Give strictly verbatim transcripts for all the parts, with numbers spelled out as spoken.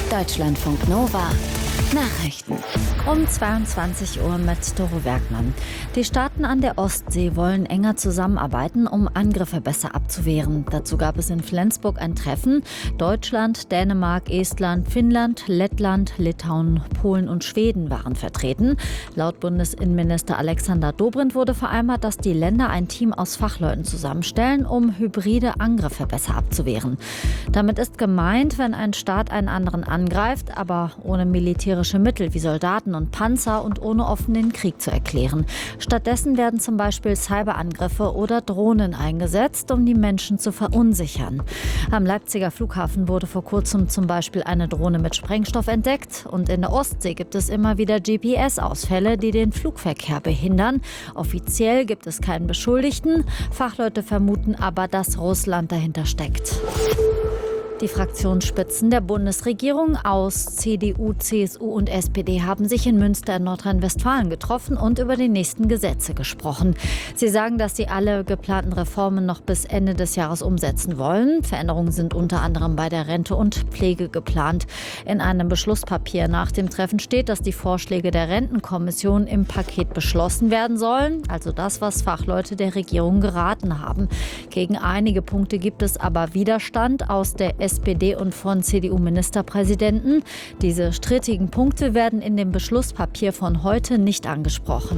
Deutschlandfunk Nova Nachrichten. Um zweiundzwanzig Uhr mit Doro Werkmann. Die Staaten an der Ostsee wollen enger zusammenarbeiten, um Angriffe besser abzuwehren. Dazu gab es in Flensburg ein Treffen. Deutschland, Dänemark, Estland, Finnland, Lettland, Litauen, Polen und Schweden waren vertreten. Laut Bundesinnenminister Alexander Dobrindt wurde vereinbart, dass die Länder ein Team aus Fachleuten zusammenstellen, um hybride Angriffe besser abzuwehren. Damit ist gemeint, wenn ein Staat einen anderen angreift, aber ohne militärische Mittel wie Soldaten und Panzer und ohne offen den Krieg zu erklären. Stattdessen werden zum Beispiel Cyberangriffe oder Drohnen eingesetzt, um die Menschen zu verunsichern. Am Leipziger Flughafen wurde vor kurzem zum Beispiel eine Drohne mit Sprengstoff entdeckt. Und in der Ostsee gibt es immer wieder G P S-Ausfälle, die den Flugverkehr behindern. Offiziell gibt es keinen Beschuldigten. Fachleute vermuten aber, dass Russland dahinter steckt. Die Fraktionsspitzen der Bundesregierung aus C D U, C S U und S P D haben sich in Münster in Nordrhein-Westfalen getroffen und über die nächsten Gesetze gesprochen. Sie sagen, dass sie alle geplanten Reformen noch bis Ende des Jahres umsetzen wollen. Veränderungen sind unter anderem bei der Rente und Pflege geplant. In einem Beschlusspapier nach dem Treffen steht, dass die Vorschläge der Rentenkommission im Paket beschlossen werden sollen. Also das, was Fachleute der Regierung geraten haben. Gegen einige Punkte gibt es aber Widerstand aus der S P D und von C D U-Ministerpräsidenten. Diese strittigen Punkte werden in dem Beschlusspapier von heute nicht angesprochen.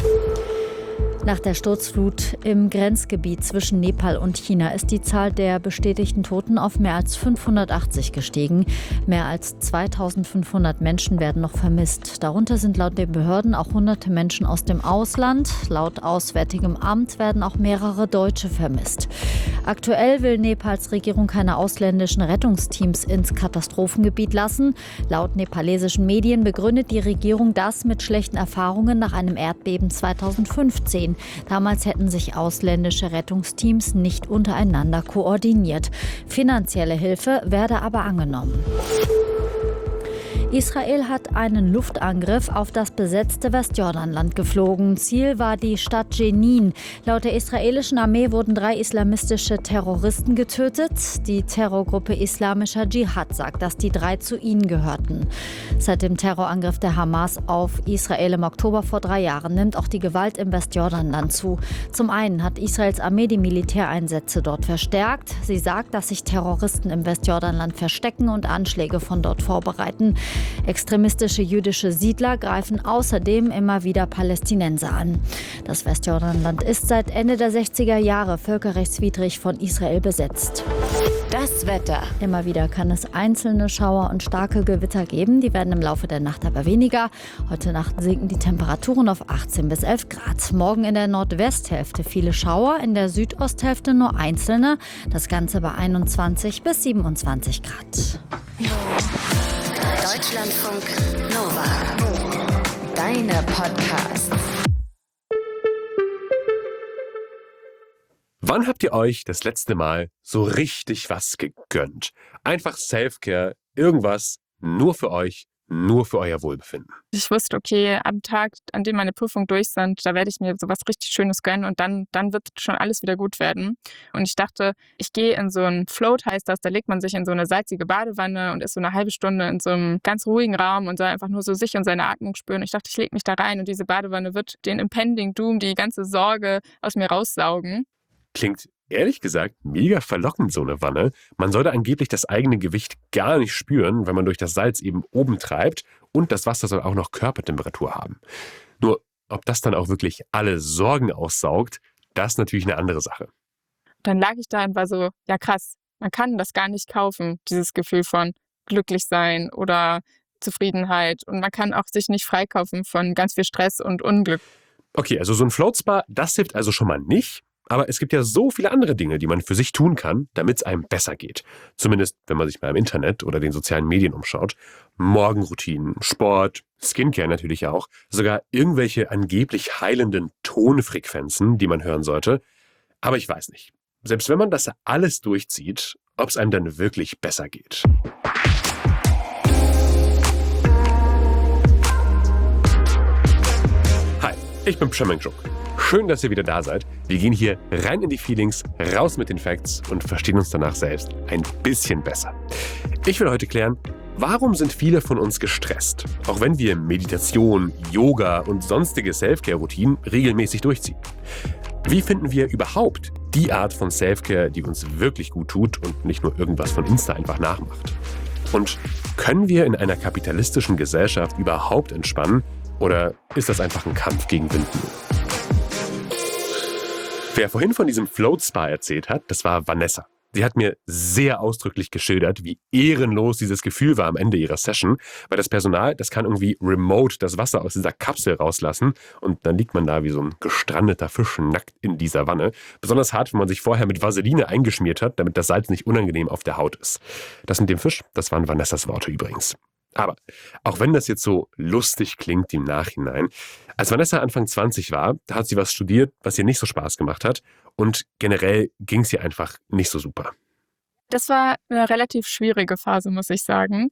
Nach der Sturzflut im Grenzgebiet zwischen Nepal und China ist die Zahl der bestätigten Toten auf mehr als fünfhundertachtzig gestiegen. Mehr als zweitausendfünfhundert Menschen werden noch vermisst. Darunter sind laut den Behörden auch hunderte Menschen aus dem Ausland. Laut Auswärtigem Amt werden auch mehrere Deutsche vermisst. Aktuell will Nepals Regierung keine ausländischen Rettungsteams ins Katastrophengebiet lassen. Laut nepalesischen Medien begründet die Regierung das mit schlechten Erfahrungen nach einem Erdbeben zweitausendfünfzehn. Damals hätten sich ausländische Rettungsteams nicht untereinander koordiniert. Finanzielle Hilfe werde aber angenommen. Israel hat einen Luftangriff auf das besetzte Westjordanland geflogen. Ziel war die Stadt Jenin. Laut der israelischen Armee wurden drei islamistische Terroristen getötet. Die Terrorgruppe Islamischer Dschihad sagt, dass die drei zu ihnen gehörten. Seit dem Terrorangriff der Hamas auf Israel im Oktober vor drei Jahren nimmt auch die Gewalt im Westjordanland zu. Zum einen hat Israels Armee die Militäreinsätze dort verstärkt. Sie sagt, dass sich Terroristen im Westjordanland verstecken und Anschläge von dort vorbereiten. Extremistische jüdische Siedler greifen außerdem immer wieder Palästinenser an. Das Westjordanland ist seit Ende der sechziger Jahre völkerrechtswidrig von Israel besetzt. Das Wetter. Immer wieder kann es einzelne Schauer und starke Gewitter geben. Die werden im Laufe der Nacht aber weniger. Heute Nacht sinken die Temperaturen auf achtzehn bis elf Grad. Morgen in der Nordwesthälfte viele Schauer, in der Südosthälfte nur einzelne. Das Ganze bei einundzwanzig bis siebenundzwanzig Grad. Deutschlandfunk Nova. Deine Podcasts. Wann habt ihr euch das letzte Mal so richtig was gegönnt? Einfach Selfcare, irgendwas nur für euch, nur für euer Wohlbefinden. Ich wusste, okay, am Tag, an dem meine Prüfungen durch sind, da werde ich mir sowas richtig Schönes gönnen und dann, dann wird schon alles wieder gut werden. Und ich dachte, ich gehe in so einen Float, heißt das, da legt man sich in so eine salzige Badewanne und ist so eine halbe Stunde in so einem ganz ruhigen Raum und soll einfach nur so sich und seine Atmung spüren. Ich dachte, ich lege mich da rein und diese Badewanne wird den Impending Doom, die ganze Sorge aus mir raussaugen. Klingt ehrlich gesagt mega verlockend, so eine Wanne. Man sollte angeblich das eigene Gewicht gar nicht spüren, wenn man durch das Salz eben oben treibt. Und das Wasser soll auch noch Körpertemperatur haben. Nur, ob das dann auch wirklich alle Sorgen aussaugt, das ist natürlich eine andere Sache. Dann lag ich da und war so, ja krass, man kann das gar nicht kaufen, dieses Gefühl von glücklich sein oder Zufriedenheit. Und man kann auch sich nicht freikaufen von ganz viel Stress und Unglück. Okay, also so ein Float Spa, das hilft also schon mal nicht. Aber es gibt ja so viele andere Dinge, die man für sich tun kann, damit es einem besser geht. Zumindest, wenn man sich mal im Internet oder den sozialen Medien umschaut. Morgenroutinen, Sport, Skincare natürlich auch. Sogar irgendwelche angeblich heilenden Tonfrequenzen, die man hören sollte. Aber ich weiß nicht. Selbst wenn man das alles durchzieht, ob es einem dann wirklich besser geht. Hi, ich bin Pschameng Juk. Schön, dass ihr wieder da seid. Wir gehen hier rein in die Feelings, raus mit den Facts und verstehen uns danach selbst ein bisschen besser. Ich will heute klären, Warum sind viele von uns gestresst, auch wenn wir Meditation, Yoga und sonstige Selfcare-Routinen regelmäßig durchziehen? Wie finden wir überhaupt die Art von Selfcare, die uns wirklich gut tut und nicht nur irgendwas von Insta einfach nachmacht? Und können wir in einer kapitalistischen Gesellschaft überhaupt entspannen oder ist das einfach ein Kampf gegen Windmühlen? Wer vorhin von diesem Float Spa erzählt hat, das war Vanessa. Sie hat mir sehr ausdrücklich geschildert, wie ehrenlos dieses Gefühl war am Ende ihrer Session, weil das Personal, das kann irgendwie remote das Wasser aus dieser Kapsel rauslassen und dann liegt man da wie so ein gestrandeter Fisch nackt in dieser Wanne. Besonders hart, wenn man sich vorher mit Vaseline eingeschmiert hat, damit das Salz nicht unangenehm auf der Haut ist. Das mit dem Fisch, das waren Vanessas Worte übrigens. Aber auch wenn das jetzt so lustig klingt im Nachhinein, als Vanessa Anfang zwanzig war, da hat sie was studiert, was ihr nicht so Spaß gemacht hat und generell ging es ihr einfach nicht so super. Das war eine relativ schwierige Phase, muss ich sagen,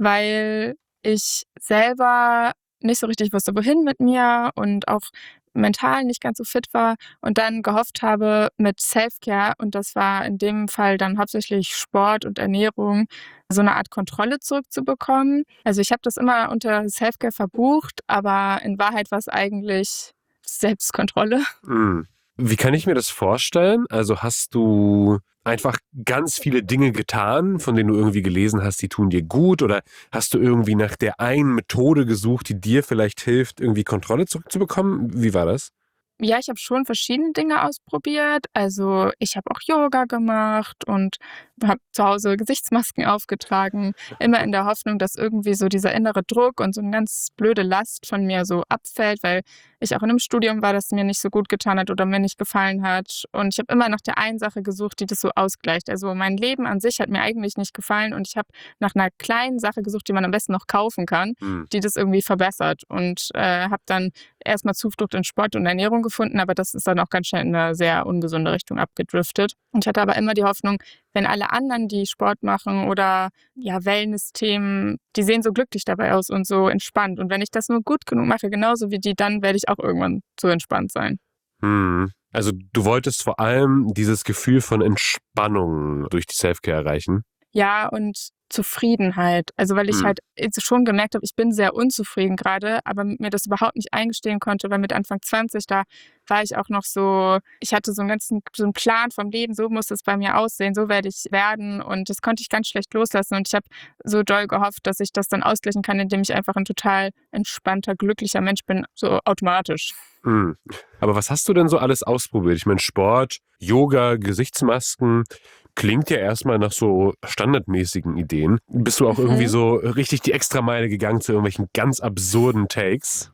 weil ich selber nicht so richtig wusste, wohin mit mir und auch mental nicht ganz so fit war und dann gehofft habe mit Selfcare, und das war in dem Fall dann hauptsächlich Sport und Ernährung, so eine Art Kontrolle zurückzubekommen. Also ich habe das immer unter Selfcare verbucht, aber in Wahrheit war es eigentlich Selbstkontrolle. Mhm. Wie kann ich mir das vorstellen? Also hast du einfach ganz viele Dinge getan, von denen du irgendwie gelesen hast, die tun dir gut? Oder hast du irgendwie nach der einen Methode gesucht, die dir vielleicht hilft, irgendwie Kontrolle zurückzubekommen? Wie war das? Ja, ich habe schon verschiedene Dinge ausprobiert. Also ich habe auch Yoga gemacht und habe zu Hause Gesichtsmasken aufgetragen, immer in der Hoffnung, dass irgendwie so dieser innere Druck und so eine ganz blöde Last von mir so abfällt, weil ich auch in einem Studium war, das mir nicht so gut getan hat oder mir nicht gefallen hat. Und ich habe immer nach der einen Sache gesucht, die das so ausgleicht. Also mein Leben an sich hat mir eigentlich nicht gefallen und ich habe nach einer kleinen Sache gesucht, die man am besten noch kaufen kann, Mhm. die das irgendwie verbessert. Und äh, habe dann erstmal Zuflucht in Sport und Ernährung gefunden, aber das ist dann auch ganz schnell in eine sehr ungesunde Richtung abgedriftet. Und ich hatte aber immer die Hoffnung, wenn alle anderen, die Sport machen oder ja Wellness-Themen, die sehen so glücklich dabei aus und so entspannt. Und wenn ich das nur gut genug mache, genauso wie die, dann werde ich auch irgendwann so entspannt sein. Hm. Also du wolltest vor allem dieses Gefühl von Entspannung durch die Selfcare erreichen? Ja, und Zufriedenheit. Also weil ich Hm. halt jetzt schon gemerkt habe, ich bin sehr unzufrieden gerade, aber mir das überhaupt nicht eingestehen konnte, weil mit Anfang zwanzig, da war ich auch noch so, ich hatte so einen ganzen so einen Plan vom Leben, so muss es bei mir aussehen, so werde ich werden und das konnte ich ganz schlecht loslassen und ich habe so doll gehofft, dass ich das dann ausgleichen kann, indem ich einfach ein total entspannter, glücklicher Mensch bin, so automatisch. Hm. Aber was hast du denn so alles ausprobiert? Ich meine, Sport, Yoga, Gesichtsmasken, klingt ja erstmal nach so standardmäßigen Ideen. Bist du auch Mhm. irgendwie so richtig die Extrameile gegangen zu irgendwelchen ganz absurden Takes?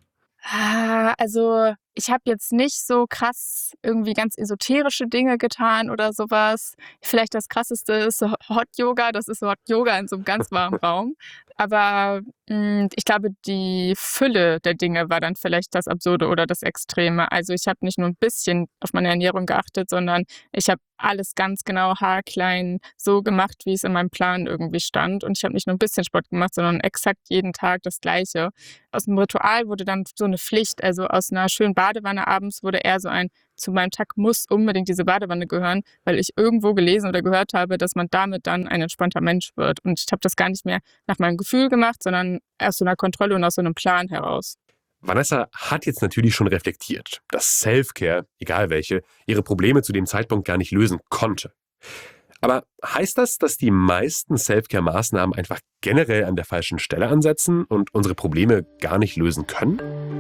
Ah, also ich habe jetzt nicht so krass irgendwie ganz esoterische Dinge getan oder sowas. Vielleicht das Krasseste ist so Hot Yoga. Das ist so Hot Yoga in so einem ganz warmen Raum. Aber mh, ich glaube, die Fülle der Dinge war dann vielleicht das Absurde oder das Extreme. Also ich habe nicht nur ein bisschen auf meine Ernährung geachtet, sondern ich habe alles ganz genau haarklein so gemacht, wie es in meinem Plan irgendwie stand. Und ich habe nicht nur ein bisschen Sport gemacht, sondern exakt jeden Tag das Gleiche. Aus dem Ritual wurde dann so eine Pflicht. Also aus einer schönen Badewanne abends wurde eher so ein, zu meinem Tag muss unbedingt diese Badewanne gehören, weil ich irgendwo gelesen oder gehört habe, dass man damit dann ein entspannter Mensch wird. Und ich habe das gar nicht mehr nach meinem Gefühl gemacht, sondern aus so einer Kontrolle und aus so einem Plan heraus. Vanessa hat jetzt natürlich schon reflektiert, dass Selfcare, egal welche, ihre Probleme zu dem Zeitpunkt gar nicht lösen konnte. Aber heißt das, dass die meisten Selfcare-Maßnahmen einfach generell an der falschen Stelle ansetzen und unsere Probleme gar nicht lösen können?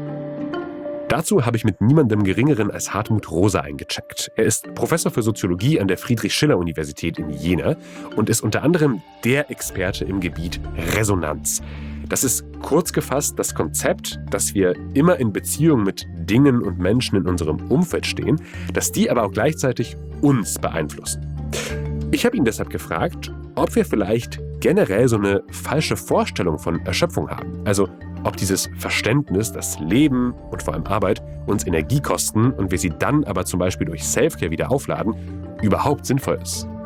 Dazu habe ich mit niemandem Geringeren als Hartmut Rosa eingecheckt. Er ist Professor für Soziologie an der Friedrich-Schiller-Universität in Jena und ist unter anderem der Experte im Gebiet Resonanz. Das ist kurz gefasst das Konzept, dass wir immer in Beziehung mit Dingen und Menschen in unserem Umfeld stehen, dass die aber auch gleichzeitig uns beeinflussen. Ich habe ihn deshalb gefragt, ob wir vielleicht generell so eine falsche Vorstellung von Erschöpfung haben. Also ob dieses Verständnis, dass Leben und vor allem Arbeit uns Energie kosten und wir sie dann aber zum Beispiel durch Selfcare wieder aufladen, überhaupt sinnvoll ist.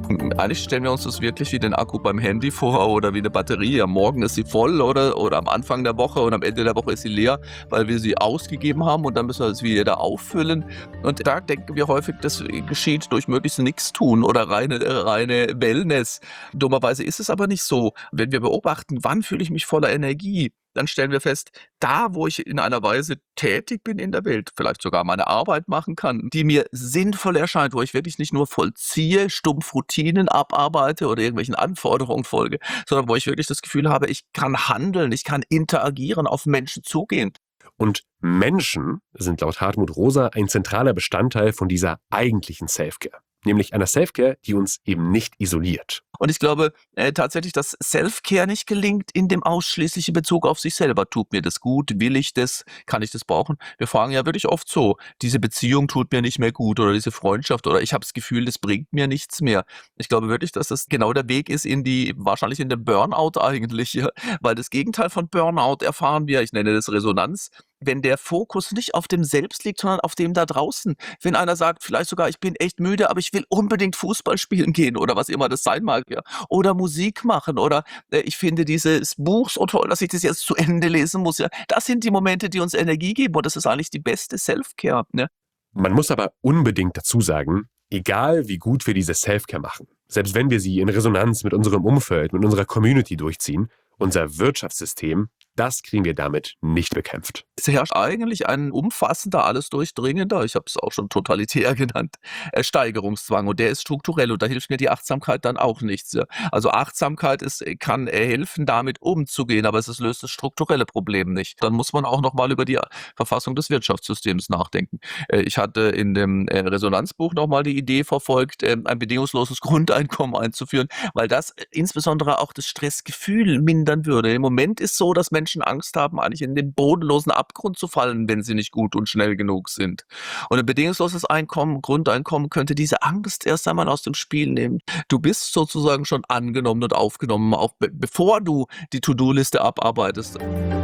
Eigentlich stellen wir uns das wirklich wie den Akku beim Handy vor oder wie eine Batterie. Am Morgen ist sie voll oder, oder am Anfang der Woche und am Ende der Woche ist sie leer, weil wir sie ausgegeben haben und dann müssen wir es wieder auffüllen. Und da denken wir häufig, das geschieht durch möglichst nichts tun oder reine, reine Wellness. Dummerweise ist es aber nicht so. Wenn wir beobachten, wann fühle ich mich voller Energie, dann stellen wir fest, da, wo ich in einer Weise tätig bin in der Welt, vielleicht sogar meine Arbeit machen kann, die mir sinnvoll erscheint, wo ich wirklich nicht nur vollziehe, stumpf Routinen abarbeite oder irgendwelchen Anforderungen folge, sondern wo ich wirklich das Gefühl habe, ich kann handeln, ich kann interagieren, auf Menschen zugehen. Und Menschen sind laut Hartmut Rosa ein zentraler Bestandteil von dieser eigentlichen Selfcare. Nämlich einer Selfcare, die uns eben nicht isoliert. Und ich glaube äh, tatsächlich, dass Self-Care nicht gelingt in dem ausschließlichen Bezug auf sich selber. Tut mir das gut? Will ich das? Kann ich das brauchen? Wir fragen ja wirklich oft so, diese Beziehung tut mir nicht mehr gut oder diese Freundschaft oder ich habe das Gefühl, das bringt mir nichts mehr. Ich glaube wirklich, dass das genau der Weg ist in die, wahrscheinlich in den Burnout eigentlich, ja. Weil das Gegenteil von Burnout erfahren wir, ich nenne das Resonanz, wenn der Fokus nicht auf dem Selbst liegt, sondern auf dem da draußen. Wenn einer sagt, vielleicht sogar, ich bin echt müde, aber ich will unbedingt Fußball spielen gehen oder was immer das sein mag, ja. Oder Musik machen oder äh, ich finde dieses Buch so toll, dass ich das jetzt zu Ende lesen muss, ja. Das sind die Momente, die uns Energie geben und das ist eigentlich die beste Self-Care, ne? Man muss aber unbedingt dazu sagen, egal wie gut wir diese Self-Care machen, selbst wenn wir sie in Resonanz mit unserem Umfeld, mit unserer Community durchziehen, unser Wirtschaftssystem, das kriegen wir damit nicht bekämpft. Es herrscht eigentlich ein umfassender, alles durchdringender, ich habe es auch schon totalitär genannt, äh, Steigerungszwang und der ist strukturell und da hilft mir die Achtsamkeit dann auch nichts. Ja. Also Achtsamkeit ist, kann äh, helfen, damit umzugehen, aber es ist, löst das strukturelle Problem nicht. Dann muss man auch nochmal über die Verfassung des Wirtschaftssystems nachdenken. Äh, ich hatte in dem äh, Resonanzbuch nochmal die Idee verfolgt, äh, ein bedingungsloses Grundeinkommen einzuführen, weil das äh, insbesondere auch das Stressgefühl mindern würde. Im Moment ist so, dass Menschen Angst haben, eigentlich in den bodenlosen Abgrund zu fallen, wenn sie nicht gut und schnell genug sind. Und ein bedingungsloses Einkommen, Grundeinkommen könnte diese Angst erst einmal aus dem Spiel nehmen. Du bist sozusagen schon angenommen und aufgenommen, auch be- bevor du die To-Do-Liste abarbeitest.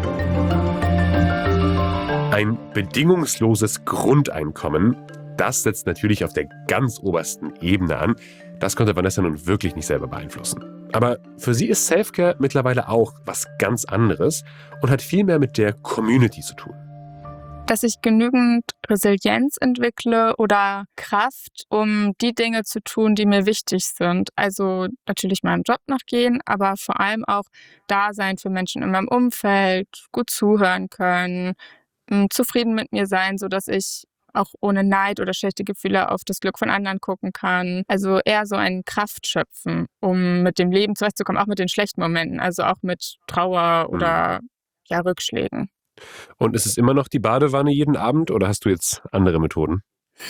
Ein bedingungsloses Grundeinkommen, das setzt natürlich auf der ganz obersten Ebene an. Das konnte Vanessa nun wirklich nicht selber beeinflussen. Aber für sie ist Selfcare mittlerweile auch was ganz anderes und hat viel mehr mit der Community zu tun. Dass ich genügend Resilienz entwickle oder Kraft, um die Dinge zu tun, die mir wichtig sind. Also natürlich meinem Job nachgehen, aber vor allem auch da sein für Menschen in meinem Umfeld, gut zuhören können, zufrieden mit mir sein, sodass ich auch ohne Neid oder schlechte Gefühle auf das Glück von anderen gucken kann. Also eher so ein Kraft schöpfen, um mit dem Leben zurechtzukommen, auch mit den schlechten Momenten, also auch mit Trauer oder mhm. ja, Rückschlägen. Und ist es immer noch die Badewanne jeden Abend oder hast du jetzt andere Methoden?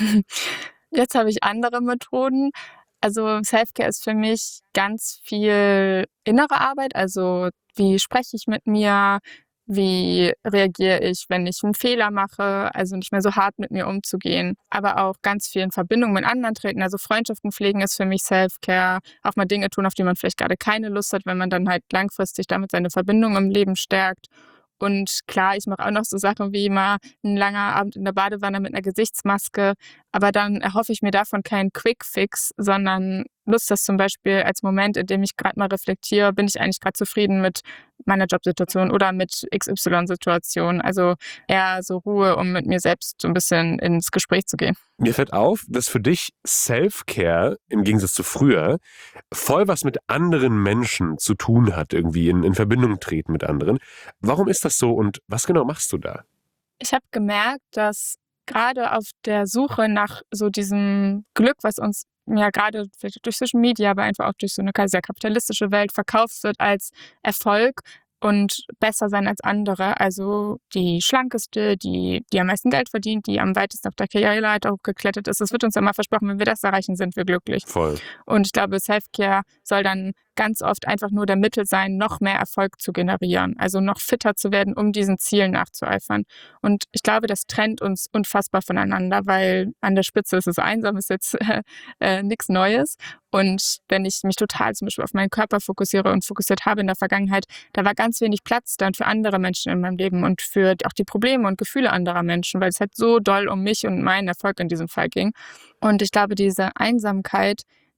Jetzt habe ich andere Methoden. Also Selfcare ist für mich ganz viel innere Arbeit, also wie spreche ich mit mir, wie reagiere ich, wenn ich einen Fehler mache, also nicht mehr so hart mit mir umzugehen, aber auch ganz viel in Verbindung mit anderen treten, also Freundschaften pflegen ist für mich Self-Care, auch mal Dinge tun, auf die man vielleicht gerade keine Lust hat, wenn man dann halt langfristig damit seine Verbindung im Leben stärkt. Und klar, ich mache auch noch so Sachen wie mal ein langer Abend in der Badewanne mit einer Gesichtsmaske, aber dann erhoffe ich mir davon keinen Quick-Fix, sondern nutze das zum Beispiel als Moment, in dem ich gerade mal reflektiere, bin ich eigentlich gerade zufrieden mit meiner Jobsituation oder mit X Y-Situation. Also eher so Ruhe, um mit mir selbst so ein bisschen ins Gespräch zu gehen. Mir fällt auf, dass für dich Self-Care im Gegensatz zu früher voll was mit anderen Menschen zu tun hat, irgendwie in, in Verbindung treten mit anderen. Warum ist das so und was genau machst du da? Ich habe gemerkt, dass gerade auf der Suche nach so diesem Glück, was uns ja gerade durch Social Media, aber einfach auch durch so eine sehr kapitalistische Welt verkauft wird als Erfolg und besser sein als andere. Also die schlankeste, die, die am meisten Geld verdient, die am weitesten auf der Karriereleiter hochgeklettert ist. Es wird uns immer versprochen, wenn wir das erreichen, sind wir glücklich. Voll. Und ich glaube, Selfcare soll dann ganz oft einfach nur der Mittel sein, noch mehr Erfolg zu generieren, also noch fitter zu werden, um diesen Zielen nachzueifern. Und ich glaube, das trennt uns unfassbar voneinander, weil an der Spitze ist es einsam, ist jetzt äh, äh, nichts Neues. Und wenn ich mich total zum Beispiel auf meinen Körper fokussiere und fokussiert habe in der Vergangenheit, da war ganz wenig Platz dann für andere Menschen in meinem Leben und für auch die Probleme und Gefühle anderer Menschen, weil es halt so doll um mich und meinen Erfolg in diesem Fall ging. Und ich glaube, diese Einsamkeit,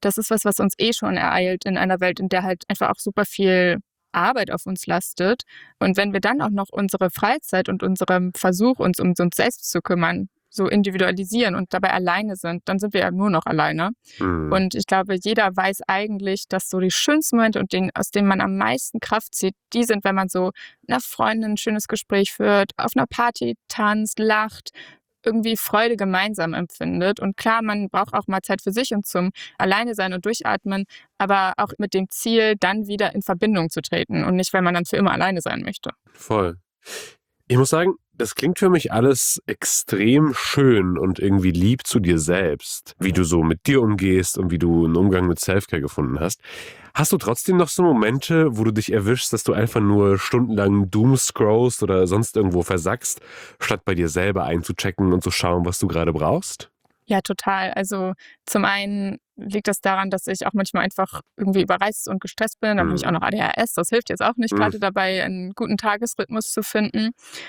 das ist was, was uns eh schon ereilt in einer Welt, in der halt einfach auch super viel Arbeit auf uns lastet. Und wenn wir dann auch noch unsere Freizeit und unseren Versuch, uns um uns selbst zu kümmern, so individualisieren und dabei alleine sind, dann sind wir ja nur noch alleine. Mhm. Und ich glaube, jeder weiß eigentlich, dass so die schönsten Momente und den, aus denen man am meisten Kraft zieht, die sind, wenn man so mit einer Freundin ein schönes Gespräch führt, auf einer Party tanzt, lacht, irgendwie Freude gemeinsam empfindet. Und klar, man braucht auch mal Zeit für sich und zum Alleine sein und durchatmen, aber auch mit dem Ziel, dann wieder in Verbindung zu treten und nicht, weil man dann für immer alleine sein möchte. Voll. Ich muss sagen, das klingt für mich alles extrem schön und irgendwie lieb zu dir selbst, wie du so mit dir umgehst und wie du einen Umgang mit Selfcare gefunden hast. Hast du trotzdem noch so Momente, wo du dich erwischst, dass du einfach nur stundenlang doomscrollst oder sonst irgendwo versackst, statt bei dir selber einzuchecken und zu schauen, was du gerade brauchst? Ja, total. Also zum einen liegt das daran, dass ich auch manchmal einfach irgendwie überreizt und gestresst bin. Dann habe ich auch noch A D H S. Das hilft jetzt auch nicht, Mhm. gerade dabei einen guten Tagesrhythmus zu finden.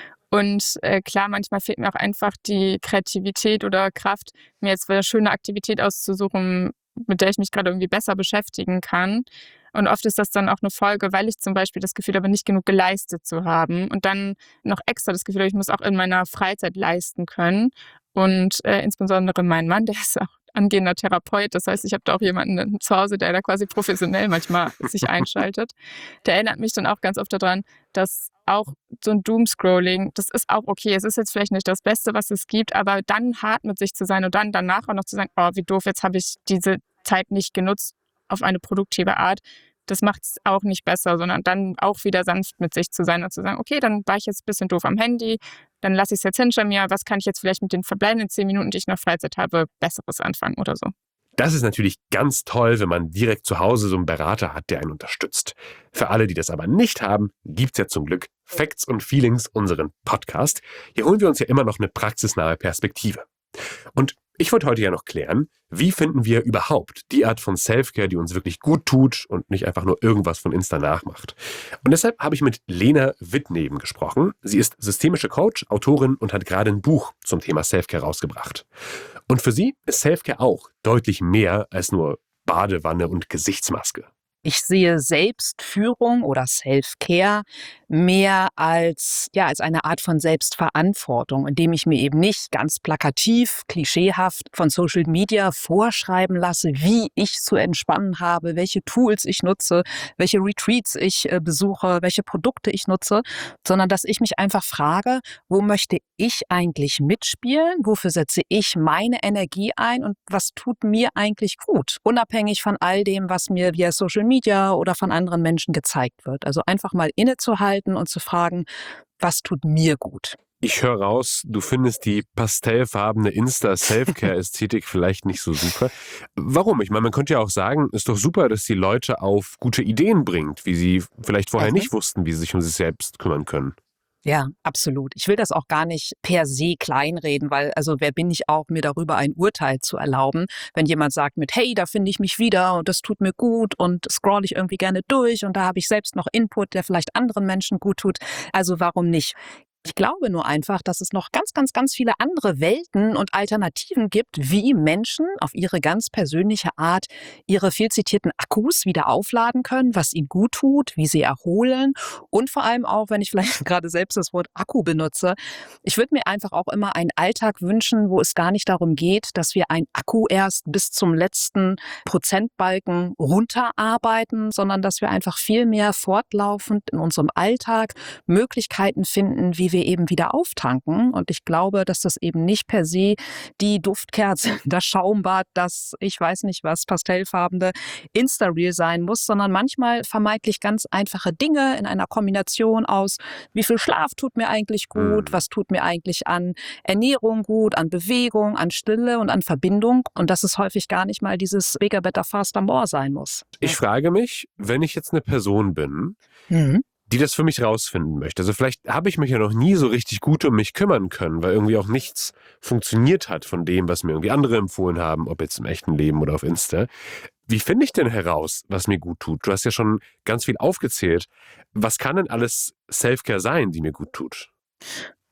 Und äh, klar, manchmal fehlt mir auch einfach die Kreativität oder Kraft, mir jetzt eine schöne Aktivität auszusuchen, mit der ich mich gerade irgendwie besser beschäftigen kann. Und oft ist das dann auch eine Folge, weil ich zum Beispiel das Gefühl habe, nicht genug geleistet zu haben. Und dann noch extra das Gefühl habe, ich muss auch in meiner Freizeit leisten können. Und äh, insbesondere mein Mann, der ist auch angehender Therapeut. Das heißt, ich habe da auch jemanden zu Hause, der da quasi professionell manchmal sich einschaltet. Der erinnert mich dann auch ganz oft daran, dass auch so ein Doomscrolling, das ist auch okay. Es ist jetzt vielleicht nicht das Beste, was es gibt, aber dann hart mit sich zu sein und dann danach auch noch zu sagen, oh, wie doof, jetzt habe ich diese Zeit nicht genutzt auf eine produktive Art. Das macht es auch nicht besser, sondern dann auch wieder sanft mit sich zu sein und zu sagen, okay, dann war ich jetzt ein bisschen doof am Handy, dann lasse ich es jetzt hinter mir. Was kann ich jetzt vielleicht mit den verbleibenden zehn Minuten, die ich noch Freizeit habe, Besseres anfangen oder so? Das ist natürlich ganz toll, wenn man direkt zu Hause so einen Berater hat, der einen unterstützt. Für alle, die das aber nicht haben, gibt's ja zum Glück Facts und Feelings, unseren Podcast. Hier holen wir uns ja immer noch eine praxisnahe Perspektive. Und ich wollte heute ja noch klären, wie finden wir überhaupt die Art von Selfcare, die uns wirklich gut tut und nicht einfach nur irgendwas von Insta nachmacht. Und deshalb habe ich mit Lena Wittneben gesprochen. Sie ist systemische Coach, Autorin und hat gerade ein Buch zum Thema Selfcare rausgebracht. Und für sie ist Selfcare auch deutlich mehr als nur Badewanne und Gesichtsmaske. Ich sehe Selbstführung oder Self-Care mehr als, ja, als eine Art von Selbstverantwortung, indem ich mir eben nicht ganz plakativ, klischeehaft von Social Media vorschreiben lasse, wie ich zu entspannen habe, welche Tools ich nutze, welche Retreats ich äh, besuche, welche Produkte ich nutze, sondern dass ich mich einfach frage, wo möchte ich eigentlich mitspielen, wofür setze ich meine Energie ein und was tut mir eigentlich gut, unabhängig von all dem, was mir via Social Media Media oder von anderen Menschen gezeigt wird. Also einfach mal innezuhalten und zu fragen, was tut mir gut? Ich höre raus, du findest die pastellfarbene Insta-Selfcare-Ästhetik vielleicht nicht so super. Warum? Ich meine, man könnte ja auch sagen, ist doch super, dass die Leute auf gute Ideen bringt, wie sie vielleicht vorher Mhm. nicht wussten, wie sie sich um sich selbst kümmern können. Ja, absolut. Ich will das auch gar nicht per se kleinreden, weil also wer bin ich auch, mir darüber ein Urteil zu erlauben, wenn jemand sagt mit, hey, da finde ich mich wieder und das tut mir gut und scroll ich irgendwie gerne durch und da habe ich selbst noch Input, der vielleicht anderen Menschen gut tut. Also warum nicht? Ich glaube nur einfach, dass es noch ganz, ganz, ganz viele andere Welten und Alternativen gibt, wie Menschen auf ihre ganz persönliche Art ihre viel zitierten Akkus wieder aufladen können, was ihnen gut tut, wie sie erholen und vor allem auch, wenn ich vielleicht gerade selbst das Wort Akku benutze, ich würde mir einfach auch immer einen Alltag wünschen, wo es gar nicht darum geht, dass wir einen Akku erst bis zum letzten Prozentbalken runterarbeiten, sondern dass wir einfach viel mehr fortlaufend in unserem Alltag Möglichkeiten finden, wie wir eben wieder auftanken. Und ich glaube, dass das eben nicht per se die Duftkerze, das Schaumbad, das, ich weiß nicht was, pastellfarbene Insta-Reel sein muss, sondern manchmal vermeintlich ganz einfache Dinge in einer Kombination aus, wie viel Schlaf tut mir eigentlich gut, Mhm. was tut mir eigentlich an Ernährung gut, an Bewegung, an Stille und an Verbindung. Und dass es häufig gar nicht mal dieses Bigger, Better, Faster, More sein muss. Ich frage mich, wenn ich jetzt eine Person bin, Mhm. die das für mich rausfinden möchte. Also vielleicht habe ich mich ja noch nie so richtig gut um mich kümmern können, weil irgendwie auch nichts funktioniert hat von dem, was mir irgendwie andere empfohlen haben, ob jetzt im echten Leben oder auf Insta. Wie finde ich denn heraus, was mir gut tut? Du hast ja schon ganz viel aufgezählt. Was kann denn alles Selfcare sein, die mir gut tut?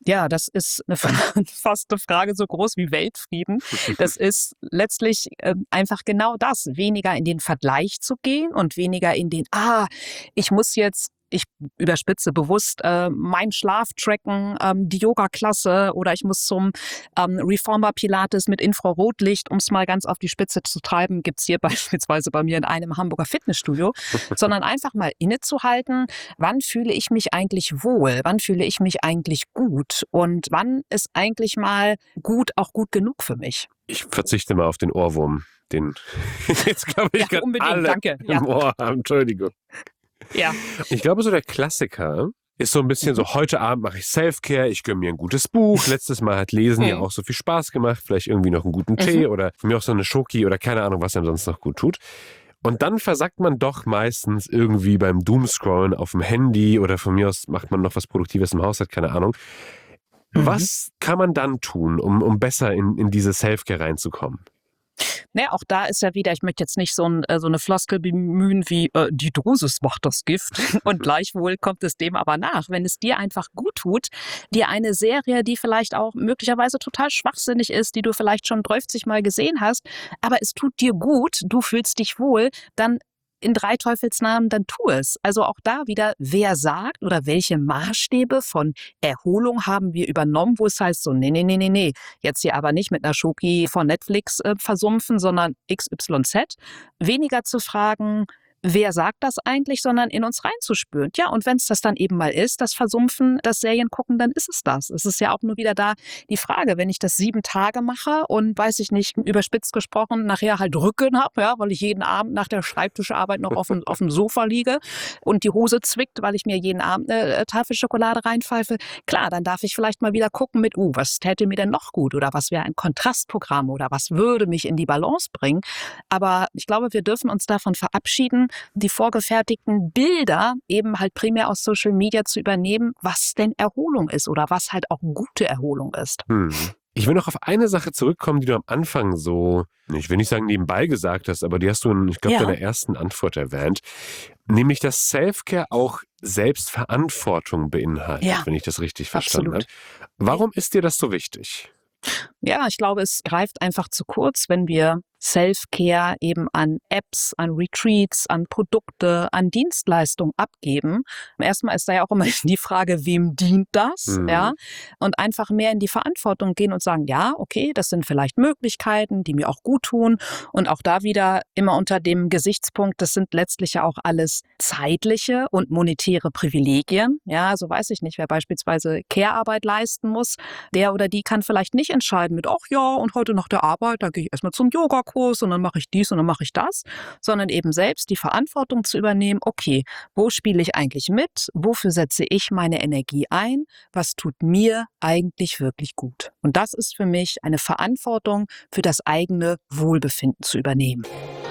Ja, das ist eine, fast eine Frage so groß wie Weltfrieden. Das ist letztlich äh, einfach genau das, weniger in den Vergleich zu gehen und weniger in den, ah, ich muss jetzt, ich überspitze bewusst, äh, meinen Schlaf tracken, ähm, die Yoga-Klasse oder ich muss zum ähm, Reformer Pilates mit Infrarotlicht, um es mal ganz auf die Spitze zu treiben, gibt's hier beispielsweise bei mir in einem Hamburger Fitnessstudio, sondern einfach mal innezuhalten, wann fühle ich mich eigentlich wohl, wann fühle ich mich eigentlich gut und wann ist eigentlich mal gut auch gut genug für mich. Ich verzichte mal auf den Ohrwurm, den jetzt glaube ich Ja, gerade unbedingt, alle danke. Ja. im Ohr haben. Entschuldigung. Ja. Ich glaube, so der Klassiker ist so ein bisschen so, heute Abend mache ich Self-Care, ich gönne mir ein gutes Buch. Letztes Mal hat Lesen ja Mhm. auch so viel Spaß gemacht. Vielleicht irgendwie noch einen guten Tee oder von mir auch so eine Schoki oder keine Ahnung, was einem sonst noch gut tut. Und dann versackt man doch meistens irgendwie beim Doomscrollen auf dem Handy oder von mir aus macht man noch was Produktives im Haushalt, keine Ahnung. Mhm. Was kann man dann tun, um, um besser in, in diese Self-Care reinzukommen? Naja, auch da ist ja wieder, ich möchte jetzt nicht so, ein, äh, so eine Floskel bemühen wie, äh, die Dosis macht das Gift. Und gleichwohl kommt es dem aber nach. Wenn es dir einfach gut tut, dir eine Serie, die vielleicht auch möglicherweise total schwachsinnig ist, die du vielleicht schon dreißig Mal gesehen hast, aber es tut dir gut, du fühlst dich wohl, dann in drei Teufelsnamen, dann tu es. Also auch da wieder, wer sagt oder welche Maßstäbe von Erholung haben wir übernommen, wo es heißt so, nee, nee, nee, nee, nee, jetzt hier aber nicht mit einer Schoki von Netflix äh, versumpfen, sondern X Y Z. Weniger zu fragen, wer sagt das eigentlich, sondern in uns reinzuspüren. Ja, und wenn es das dann eben mal ist, das Versumpfen, das Serien gucken, dann ist es das. Es ist ja auch nur wieder da die Frage, wenn ich das sieben Tage mache und, weiß ich nicht, überspitzt gesprochen, nachher halt Rücken habe, ja, weil ich jeden Abend nach der Schreibtischarbeit noch auf dem, auf dem Sofa liege und die Hose zwickt, weil ich mir jeden Abend eine Tafel Schokolade reinpfeife. Klar, dann darf ich vielleicht mal wieder gucken mit, uh, was täte mir denn noch gut oder was wäre ein Kontrastprogramm oder was würde mich in die Balance bringen. Aber ich glaube, wir dürfen uns davon verabschieden, die vorgefertigten Bilder eben halt primär aus Social Media zu übernehmen, was denn Erholung ist oder was halt auch gute Erholung ist. Hm. Ich will noch auf eine Sache zurückkommen, die du am Anfang so, ich will nicht sagen nebenbei gesagt hast, aber die hast du in, ich glaube, Ja. deiner ersten Antwort erwähnt. Nämlich, dass Self-Care auch Selbstverantwortung beinhaltet, Ja, wenn ich das richtig verstanden habe. absolut. Warum ist dir das so wichtig? Ja, ich glaube, es greift einfach zu kurz, wenn wir Self-Care eben an Apps, an Retreats, an Produkte, an Dienstleistungen abgeben. Erstmal ist da ja auch immer die Frage, wem dient das? Mhm. Ja, und einfach mehr in die Verantwortung gehen und sagen, ja, okay, das sind vielleicht Möglichkeiten, die mir auch gut tun. Und auch da wieder immer unter dem Gesichtspunkt, das sind letztlich ja auch alles zeitliche und monetäre Privilegien. Ja, also weiß ich nicht, wer beispielsweise Care-Arbeit leisten muss, der oder die kann vielleicht nicht entscheiden mit, ach ja, und heute nach der Arbeit, da gehe ich erstmal zum Yogakurs und dann mache ich dies und dann mache ich das, sondern eben selbst die Verantwortung zu übernehmen, okay, wo spiele ich eigentlich mit, wofür setze ich meine Energie ein, was tut mir eigentlich wirklich gut. Und das ist für mich eine Verantwortung für das eigene Wohlbefinden zu übernehmen.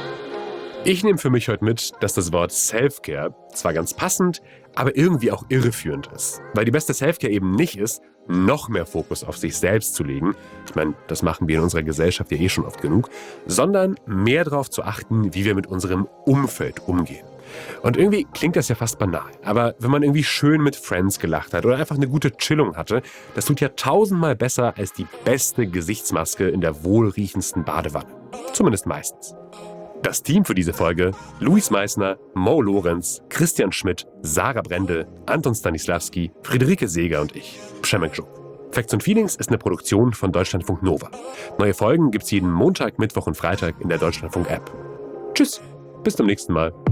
Ich nehme für mich heute mit, dass das Wort Self-Care zwar ganz passend, aber irgendwie auch irreführend ist. Weil die beste Self-Care eben nicht ist, noch mehr Fokus auf sich selbst zu legen. Ich meine, das machen wir in unserer Gesellschaft ja eh schon oft genug. Sondern mehr darauf zu achten, wie wir mit unserem Umfeld umgehen. Und irgendwie klingt das ja fast banal. Aber wenn man irgendwie schön mit Friends gelacht hat oder einfach eine gute Chillung hatte, das tut ja tausendmal besser als die beste Gesichtsmaske in der wohlriechendsten Badewanne. Zumindest meistens. Das Team für diese Folge: Luis Meissner, Mo Lorenz, Christian Schmidt, Sarah Brendel, Anton Stanislawski, Friederike Seeger und ich, Przemek Żuk. Facts and Feelings ist eine Produktion von Deutschlandfunk Nova. Neue Folgen gibt's jeden Montag, Mittwoch und Freitag in der Deutschlandfunk-App. Tschüss, bis zum nächsten Mal.